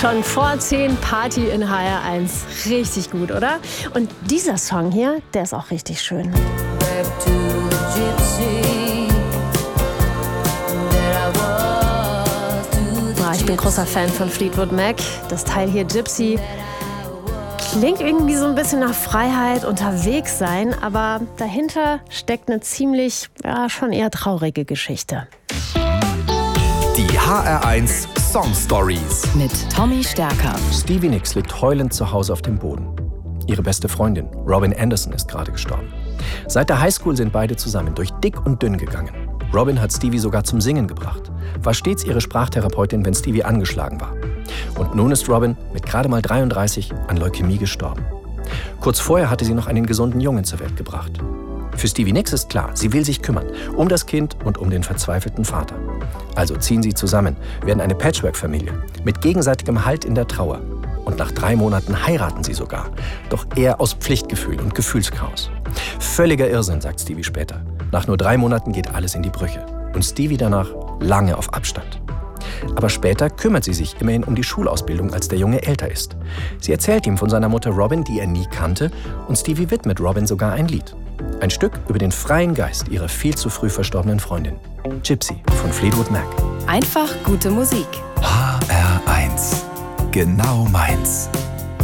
Schon vor 10 Party in HR1. Richtig gut, oder? Und dieser Song hier, der ist auch richtig schön. Ich bin großer Fan von Fleetwood Mac. Das Teil hier, Gypsy, klingt irgendwie so ein bisschen nach Freiheit, unterwegs sein, aber dahinter steckt eine ziemlich, schon eher traurige Geschichte. Die HR1 Song Stories mit Tommy Stärker. Stevie Nicks liegt heulend zu Hause auf dem Boden. Ihre beste Freundin, Robin Anderson, ist gerade gestorben. Seit der Highschool sind beide zusammen durch dick und dünn gegangen. Robin hat Stevie sogar zum Singen gebracht, war stets ihre Sprachtherapeutin, wenn Stevie angeschlagen war. Und nun ist Robin mit gerade mal 33 an Leukämie gestorben. Kurz vorher hatte sie noch einen gesunden Jungen zur Welt gebracht. Für Stevie Nicks ist klar, sie will sich kümmern, um das Kind und um den verzweifelten Vater. Also ziehen sie zusammen, werden eine Patchwork-Familie, mit gegenseitigem Halt in der Trauer. Und nach 3 Monaten heiraten sie sogar, doch eher aus Pflichtgefühl und Gefühlschaos. Völliger Irrsinn, sagt Stevie später. Nach nur 3 Monaten geht alles in die Brüche. Und Stevie danach lange auf Abstand. Aber später kümmert sie sich immerhin um die Schulausbildung, als der Junge älter ist. Sie erzählt ihm von seiner Mutter Robin, die er nie kannte, und Stevie widmet Robin sogar ein Lied. Ein Stück über den freien Geist ihrer viel zu früh verstorbenen Freundin. Gypsy von Fleetwood Mac. Einfach gute Musik. HR1. Genau meins.